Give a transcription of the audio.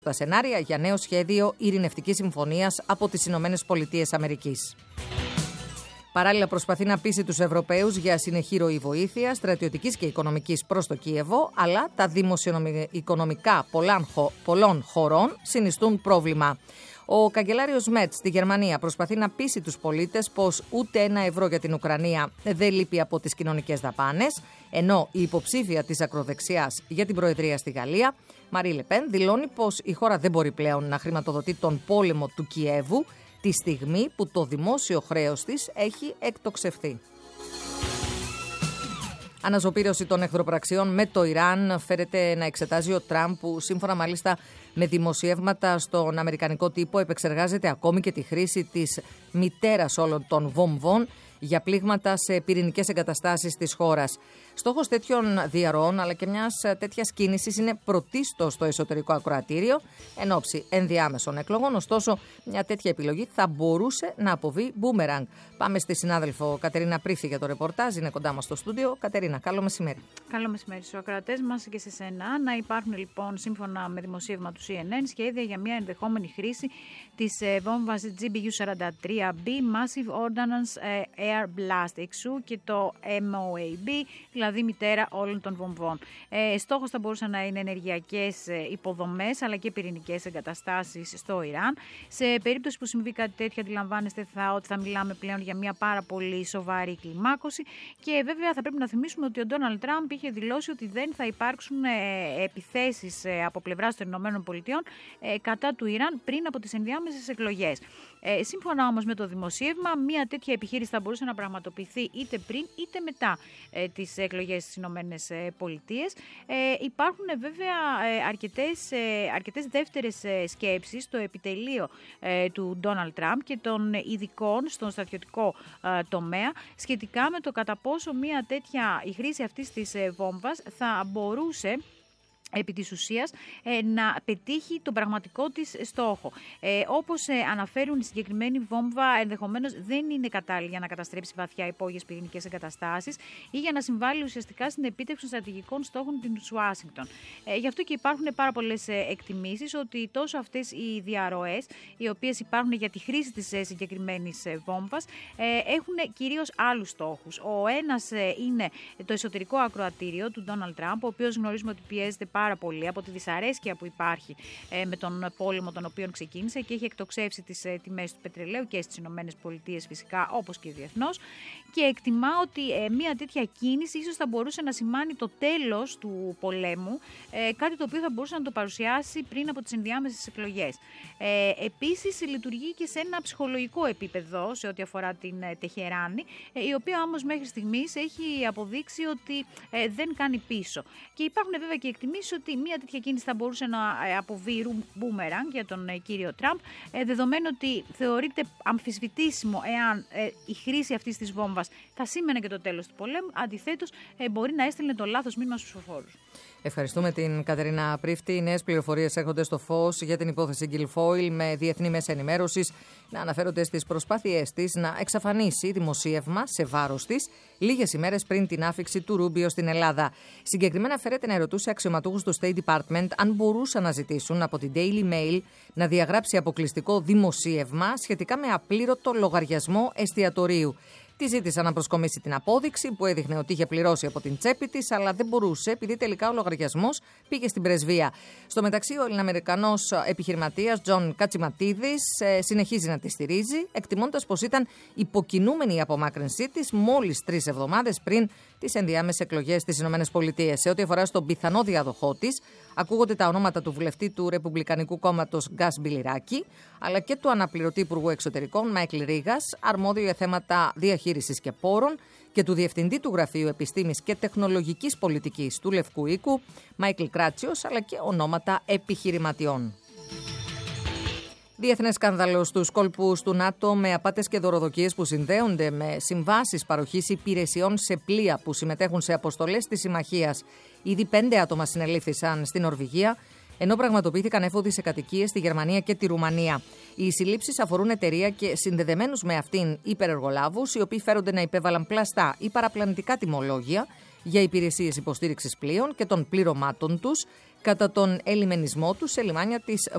τα σενάρια για νέο σχέδιο ειρηνευτικής συμφωνίας από τις Ηνωμένες Πολιτείες Αμερικής. Παράλληλα, προσπαθεί να πείσει τους Ευρωπαίους για συνεχή ροή βοήθεια, στρατιωτικής και οικονομικής προς το Κίεβο, αλλά τα δημοσιοοικονομικά πολλών χωρών συνιστούν πρόβλημα. Ο καγκελάριος Μέτς στη Γερμανία προσπαθεί να πείσει τους πολίτες πως ούτε €1 για την Ουκρανία δεν λείπει από τις κοινωνικές δαπάνες, ενώ η υποψήφια της ακροδεξιάς για την Προεδρία στη Γαλλία, Μαρί Λε Πεν, δηλώνει πως η χώρα δεν μπορεί πλέον να χρηματοδοτεί τον πόλεμο του Κιέβου τη στιγμή που το δημόσιο χρέος της έχει εκτοξευθεί. Αναζωπήρωση των εχθροπραξιών με το Ιράν φέρεται να εξετάζει ο Τραμπ, που σύμφωνα μάλιστα με δημοσιεύματα στον αμερικανικό τύπο επεξεργάζεται ακόμη και τη χρήση της μητέρας όλων των βομβών για πλήγματα σε πυρηνικές εγκαταστάσεις της χώρας. Στόχος τέτοιων διαρροών αλλά και μιας τέτοιας κίνησης είναι πρωτίστως στο εσωτερικό ακροατήριο εν ώψη ενδιάμεσων εκλογών. Ωστόσο, μια τέτοια επιλογή θα μπορούσε να αποβεί μπούμεραγκ. Πάμε στη συνάδελφο Κατερίνα Πρίφη για το ρεπορτάζ. Είναι κοντά μας στο στούντιο. Κατερίνα, καλό μεσημέρι. Καλό μεσημέρι στους ακροατές μας και σε σένα. Να υπάρχουν λοιπόν, σύμφωνα με δημοσίευμα του CNN, σχέδια για μια ενδεχόμενη χρήση της βόμβας GBU-43B Massive Ordnance Air Blast, εξού και το MOAB, δηλαδή μητέρα όλων των βομβών. Στόχος θα μπορούσαν να είναι ενεργειακές υποδομές αλλά και πυρηνικές εγκαταστάσεις στο Ιράν. Σε περίπτωση που συμβεί κάτι τέτοιο, αντιλαμβάνεστε ότι θα μιλάμε πλέον για μια πάρα πολύ σοβαρή κλιμάκωση. Και βέβαια θα πρέπει να θυμίσουμε ότι ο Ντόναλντ Τραμπ είχε δηλώσει ότι δεν θα υπάρξουν επιθέσεις από πλευράς των ΗΠΑ κατά του Ιράν πριν από τις ενδιάμεσες εκλογές. Σύμφωνα όμως με το δημοσίευμα, μια τέτοια επιχείρηση θα μπορούσε να πραγματοποιηθεί είτε πριν είτε μετά τις εκλογές στις ΗΠΑ. Υπάρχουν βέβαια αρκετές δεύτερες σκέψεις στο επιτελείο του Ντόναλντ Τραμπ και των ειδικών στον στρατιωτικό τομέα σχετικά με το κατά πόσο η χρήση αυτής της βόμβας θα μπορούσε επί της ουσίας να πετύχει τον πραγματικό της στόχο. Όπως αναφέρουν, η συγκεκριμένη βόμβα ενδεχομένως δεν είναι κατάλληλη για να καταστρέψει βαθιά υπόγειες πυρηνικές εγκαταστάσεις ή για να συμβάλλει ουσιαστικά στην επίτευξη των στρατηγικών στόχων της Ουάσιγκτον. Γι' αυτό και υπάρχουν πάρα πολλές εκτιμήσεις ότι τόσο αυτές οι διαρροές, οι οποίες υπάρχουν για τη χρήση της συγκεκριμένης βόμβας, έχουν κυρίως άλλους στόχους. Ο ένας είναι το εσωτερικό ακροατήριο του Ντόναλντ Τραμπ, ο οποίος γνωρίζουμε ότι πιέζεται πάρα πολύ από τη δυσαρέσκεια που υπάρχει με τον πόλεμο τον οποίο ξεκίνησε και έχει εκτοξεύσει τις τιμές του πετρελαίου και στις ΗΠΑ φυσικά, όπως και διεθνώς, και εκτιμά ότι μια τέτοια κίνηση ίσως θα μπορούσε να σημάνει το τέλος του πολέμου, κάτι το οποίο θα μπορούσε να το παρουσιάσει πριν από τις ενδιάμεσες εκλογές. Επίσης λειτουργεί και σε ένα ψυχολογικό επίπεδο σε ό,τι αφορά την Τεχεράνη, η οποία όμως μέχρι στιγμής έχει αποδείξει ότι δεν κάνει πίσω. Και υπάρχουν βέβαια και εκτιμήσεις ότι μια τέτοια κίνηση θα μπορούσε να αποβεί μπούμεραγκ για τον κύριο Τραμπ, δεδομένου ότι θεωρείται αμφισβητήσιμο εάν η χρήση αυτής της βόμβας θα σήμαινε και το τέλος του πολέμου. Αντιθέτως, μπορεί να έστελνε το λάθος μήνυμα στους ψηφοφόρους. Ευχαριστούμε την Κατερίνα Πρίφτη. Οι νέες πληροφορίες έρχονται στο φως για την υπόθεση Γκιλφόιλ, με διεθνή μέσα ενημέρωσης να αναφέρονται στις προσπάθειές της να εξαφανίσει δημοσίευμα σε βάρος της λίγες ημέρες πριν την άφιξη του Ρούμπιο στην Ελλάδα. Συγκεκριμένα φέρεται να ερωτούσε αξιωματούχους του State Department αν μπορούσαν να ζητήσουν από την Daily Mail να διαγράψει αποκλειστικό δημοσίευμα σχετικά με απλήρωτο λογαριασμό εστιατορίου. Τη ζήτησαν να προσκομίσει την απόδειξη που έδειχνε ότι είχε πληρώσει από την τσέπη της, αλλά δεν μπορούσε επειδή τελικά ο λογαριασμός πήγε στην πρεσβεία. Στο μεταξύ, ο Ελληνοαμερικανός επιχειρηματίας Τζον Κατσιματίδης συνεχίζει να τη στηρίζει, εκτιμώντας πως ήταν υποκινούμενη η απομάκρυνσή της μόλις 3 εβδομάδες πριν τις ενδιάμεσες εκλογές στις ΗΠΑ. Σε ό,τι αφορά στον πιθανό διαδοχό της, ακούγονται τα ονόματα του βουλευτή του Ρεπουμπλικανικού Κόμματος Γκας Μπιλιράκη, αλλά και του αναπληρωτή Υπουργού Εξωτερικών Μάικλ Ρίγας, αρμόδιο για θέματα διαχείρισης και πόρων, και του Διευθυντή του Γραφείου Επιστήμης και Τεχνολογικής Πολιτικής του Λευκού Οίκου, Μάικλ Κράτσιος, αλλά και ονόματα επιχειρηματιών. Διεθνές σκάνδαλο στους κόλπους του ΝΑΤΟ με απάτες και δωροδοκίες που συνδέονται με συμβάσεις παροχής υπηρεσιών σε πλοία που συμμετέχουν σε αποστολές της Συμμαχίας. Ήδη 5 άτομα συνελήφθησαν στην Νορβηγία, ενώ πραγματοποιήθηκαν έφοδοι σε κατοικίες στη Γερμανία και τη Ρουμανία. Οι συλλήψεις αφορούν εταιρεία και συνδεδεμένους με αυτήν υπερεργολάβους, οι οποίοι φέρονται να υπέβαλαν πλαστά ή παραπλανητικά τιμολόγια για υπηρεσίες υποστήριξης πλοίων και των πληρωμάτων τους κατά τον ελιμενισμό τους σε λιμάνια της